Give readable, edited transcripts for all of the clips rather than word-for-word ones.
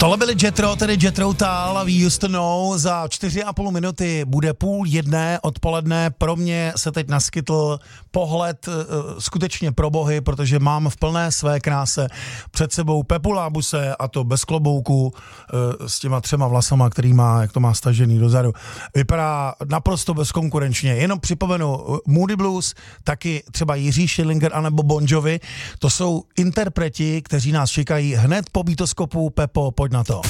Tohle byly Jethro, tedy Jethro Tull, We Used to Know. Za 4,5 minuty bude 12:30 odpoledne. Pro mě se teď naskytl pohled skutečně pro bohy, protože mám v plné své kráse před sebou Pepu Lábuse, a to bez klobouku, s těma 3 vlasama, který má, jak to má stažený dozadu. Vypadá naprosto bezkonkurenčně. Jenom připomenu Moody Blues, taky třeba Jiří Schillinger anebo Bon Jovi. To jsou interpreti, kteří nás čekají hned po Beatoskopu. Pepo, pojď na to.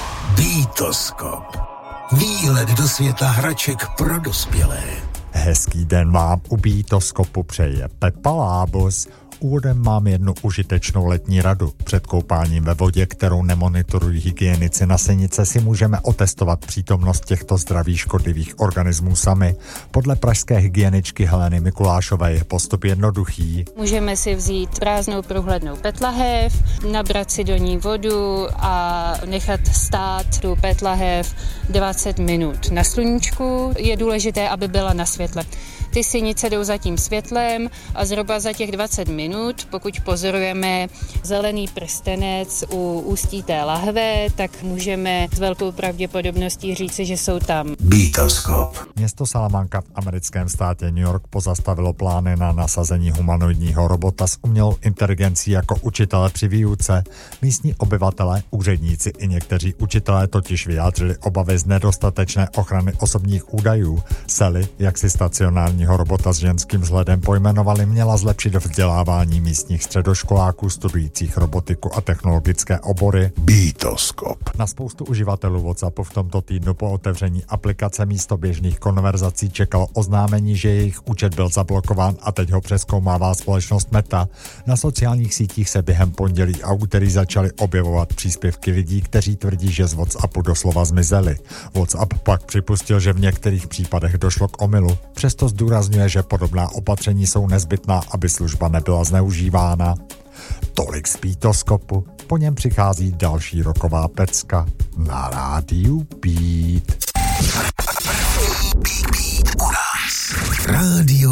Beatoskop. Výlet do světa hraček pro dospělé. Hezký den vám u Beatoskopu přeje Pepa Lábus. Úvodem mám jednu užitečnou letní radu. Před koupáním ve vodě, kterou nemonitorují hygienici na Senice, si můžeme otestovat přítomnost těchto zdravých škodlivých organismů sami. Podle pražské hygieničky Heleny Mikulášové je postup jednoduchý. Můžeme si vzít prázdnou průhlednou petlahev, nabrat si do ní vodu a nechat stát tu petlahev 20 minut na sluníčku. Je důležité, aby byla na světle. Ty sinice jdou za tím světlem a zhruba za těch 20 minut, pokud pozorujeme zelený prstenec u ústí té lahve, tak můžeme s velkou pravděpodobností říci, že jsou tam. Beatoskop. Město Salamanca v americkém státě New York pozastavilo plány na nasazení humanoidního robota s umělou inteligencí jako učitele při výuce. Místní obyvatelé, úředníci i někteří učitelé totiž vyjádřili obavy z nedostatečné ochrany osobních údajů. Sally, jak si stacionárního robota s ženským vzhledem pojmenovali, měla zlepšit vzdělávání místních středoškoláků studujících robotiku a technologické obory. Beatoskop. Na spoustu uživatelů WhatsAppu v tomto týdnu po otevření aplikace místo běžných konverzací čekalo oznámení, že jejich účet byl zablokován a teď ho přezkoumává společnost Meta. Na sociálních sítích se během pondělí a úterý začaly objevovat příspěvky lidí, kteří tvrdí, že z WhatsAppu doslova zmizeli. WhatsApp pak připustil, že v některých případech došlo k omylu. Přesto zdůrazňuje, že podobná opatření jsou nezbytná, aby služba nebyla zneužívána. Tolik z Beatoskopu, po něm přichází další roková pecka na rádiu Beat. Rádio